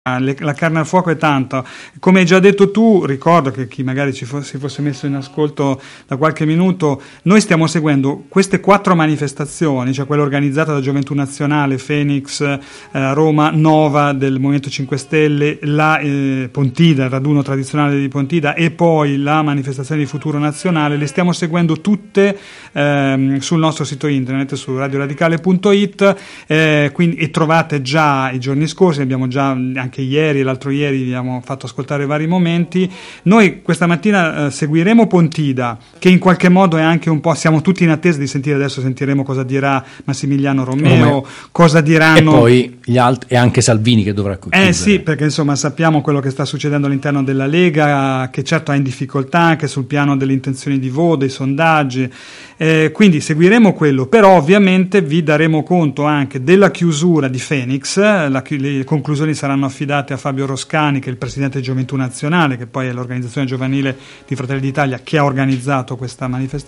La carne al fuoco è tanta. Come hai già detto tu, ricordo che chi magari si fosse messo in ascolto da qualche minuto, noi stiamo seguendo queste 4 manifestazioni, cioè quella organizzata da Gioventù Nazionale, Phoenix, Roma, Nova del Movimento 5 Stelle, la Pontida, il raduno tradizionale di Pontida, e poi la manifestazione di Futuro Nazionale. Le stiamo seguendo tutte sul nostro sito internet, su radioradicale.it, e trovate già i giorni scorsi, abbiamo già anche ieri e l'altro ieri vi abbiamo fatto ascoltare vari momenti. Noi questa mattina seguiremo Pontida, che in qualche modo è anche un po', siamo tutti in attesa di sentire, adesso sentiremo cosa dirà Massimiliano Romeo, cosa diranno, e poi gli altri, e anche Salvini che dovrà chiudere. Sì, perché insomma sappiamo quello che sta succedendo all'interno della Lega, che certo è in difficoltà anche sul piano delle intenzioni di voto, dei sondaggi, quindi seguiremo quello, però ovviamente vi daremo conto anche della chiusura di Phoenix. Le conclusioni saranno affidate a Fabio Roscani, che è il presidente di Gioventù Nazionale, che poi è l'organizzazione giovanile di Fratelli d'Italia che ha organizzato questa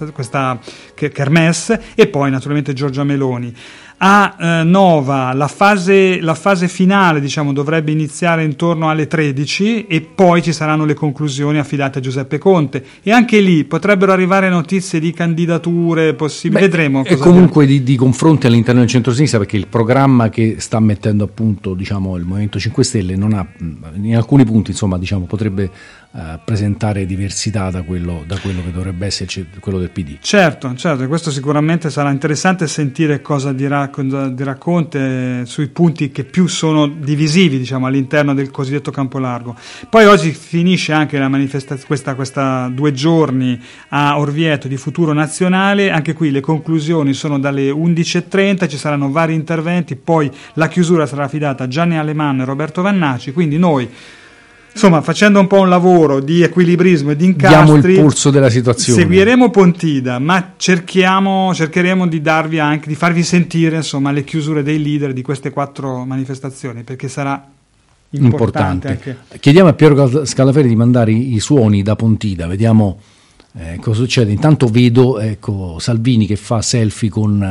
kermesse, e poi naturalmente Giorgia Meloni. A Nova la fase finale, diciamo, dovrebbe iniziare intorno alle 13 e poi ci saranno le conclusioni affidate a Giuseppe Conte, e anche lì potrebbero arrivare notizie di candidature possibili. Vedremo e comunque di confronti all'interno del centro-sinistra, perché il programma che sta mettendo a punto, diciamo, il Movimento 5 Stelle non ha, in alcuni punti, insomma, diciamo, potrebbe presentare diversità da quello che dovrebbe essere quello del PD. Certo, e questo sicuramente sarà interessante sentire cosa dirà Conte sui punti che più sono divisivi, diciamo, all'interno del cosiddetto campo largo. Poi oggi finisce anche la manifestazione, questa 2 giorni a Orvieto di Futuro Nazionale. Anche qui le conclusioni sono dalle 11:30, ci saranno vari interventi, poi la chiusura sarà affidata a Gianni Alemanno e Roberto Vannacci. Quindi noi, insomma, facendo un po' un lavoro di equilibrismo e di incastri, diamo il polso della situazione. Seguiremo Pontida, ma cercheremo di darvi anche, di farvi sentire, insomma, le chiusure dei leader di queste 4 manifestazioni, perché sarà importante. Anche. Chiediamo a Piero Scalaferi di mandare i suoni da Pontida, vediamo cosa succede. Intanto vedo, ecco, Salvini che fa selfie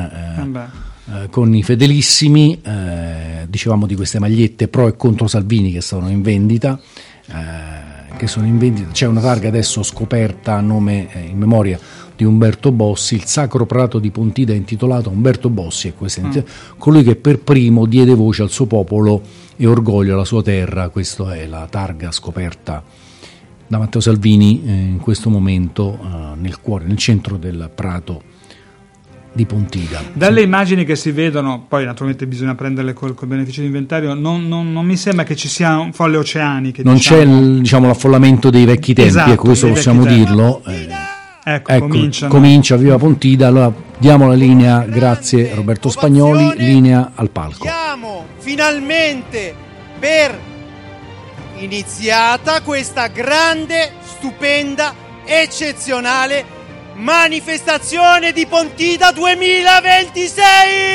con i fedelissimi. Dicevamo di queste magliette pro e contro Salvini che sono in vendita. C'è una targa adesso scoperta a nome, in memoria di Umberto Bossi. Il Sacro Prato di Pontida è intitolato a Umberto Bossi, e colui che per primo diede voce al suo popolo e orgoglio alla sua terra. Questa è la targa scoperta da Matteo Salvini in questo momento nel cuore, nel centro del Prato di Pontida. Dalle immagini che si vedono, poi naturalmente bisogna prenderle col beneficio di inventario, non mi sembra che ci sia folle oceaniche. Non c'è l'affollamento dei vecchi tempi, esatto, questo possiamo dirlo. Ecco, comincia, viva Pontida. Allora diamo la linea, grazie Roberto Spagnoli, linea al palco. Siamo finalmente per iniziata questa grande, stupenda, eccezionale manifestazione di Pontida 2026!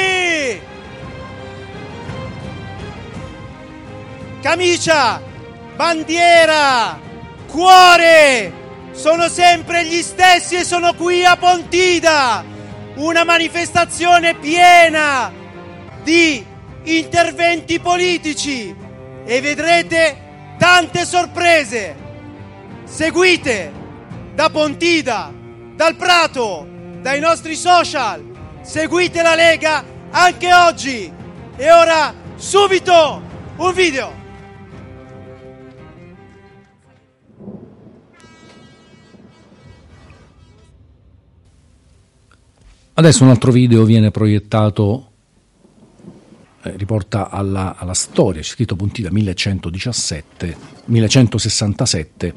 Camicia, bandiera, cuore, sono sempre gli stessi e sono qui a Pontida. Una manifestazione piena di interventi politici e vedrete tante sorprese. Seguite da Pontida, dal Prato, dai nostri social, seguite la Lega anche oggi. E ora subito un video. Adesso un altro video viene proiettato, riporta alla storia, c'è scritto Pontida 1167.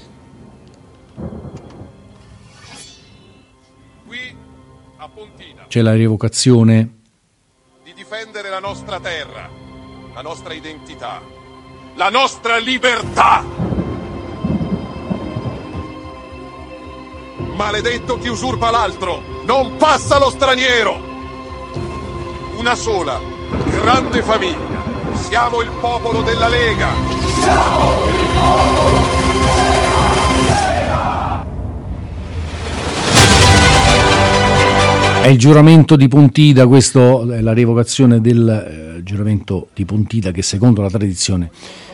C'è la rievocazione di difendere la nostra terra, la nostra identità, la nostra libertà. Maledetto chi usurpa l'altro, non passa lo straniero. Una sola, grande famiglia. Siamo il popolo della Lega. Siamo il popolo della Lega. È il giuramento di Pontida, questo è la rievocazione del giuramento di Pontida, che secondo la tradizione